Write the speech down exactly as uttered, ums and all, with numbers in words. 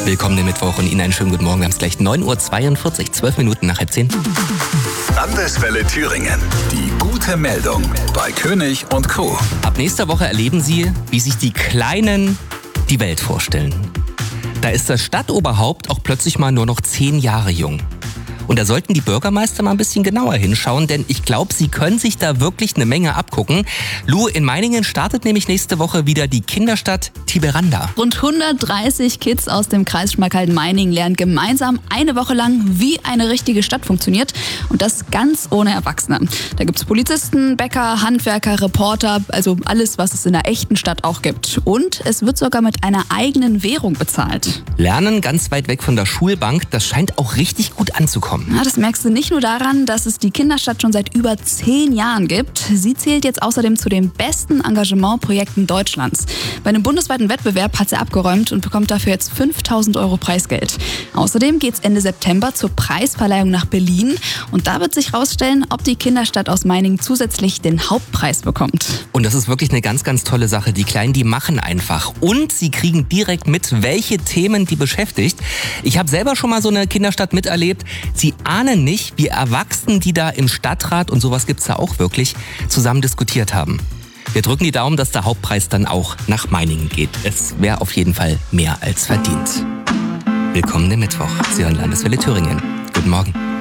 Willkommen im Mittwoch und Ihnen einen schönen guten Morgen. Wir haben es gleich neun Uhr zweiundvierzig, zwölf Minuten nach halb zehn. Landeswelle Thüringen. Die gute Meldung bei König und Co. Ab nächster Woche erleben Sie, wie sich die Kleinen die Welt vorstellen. Da ist das Stadtoberhaupt auch plötzlich mal nur noch zehn Jahre jung. Und da sollten die Bürgermeister mal ein bisschen genauer hinschauen, denn ich glaube, sie können sich da wirklich eine Menge abgucken. Lu, in Meiningen startet nämlich nächste Woche wieder die Kinderstadt Tiberanda. Rund hundertdreißig Kids aus dem Kreis Schmalkalden-Meiningen lernen gemeinsam eine Woche lang, wie eine richtige Stadt funktioniert. Und das ganz ohne Erwachsene. Da gibt es Polizisten, Bäcker, Handwerker, Reporter, also alles, was es in einer echten Stadt auch gibt. Und es wird sogar mit einer eigenen Währung bezahlt. Lernen ganz weit weg von der Schulbank, das scheint auch richtig gut anzukommen. Ja, das merkst du nicht nur daran, dass es die Kinderstadt schon seit über zehn Jahren gibt. Sie zählt jetzt außerdem zu den besten Engagementprojekten Deutschlands. Bei einem bundesweiten Wettbewerb hat sie abgeräumt und bekommt dafür jetzt fünftausend Euro Preisgeld. Außerdem geht es Ende September zur Preisverleihung nach Berlin. Und da wird sich rausstellen, ob die Kinderstadt aus Meiningen zusätzlich den Hauptpreis bekommt. Und das ist wirklich eine ganz, ganz tolle Sache. Die Kleinen, die machen einfach. Und sie kriegen direkt mit, welche Themen die beschäftigt. Ich habe selber schon mal so eine Kinderstadt miterlebt. Sie ahnen nicht, wie Erwachsene, die da im Stadtrat und sowas gibt's da auch wirklich, zusammen diskutiert haben. Wir drücken die Daumen, dass der Hauptpreis dann auch nach Meiningen geht. Es wäre auf jeden Fall mehr als verdient. Willkommen im Mittwoch. Sie hören Landeswelle Thüringen. Guten Morgen.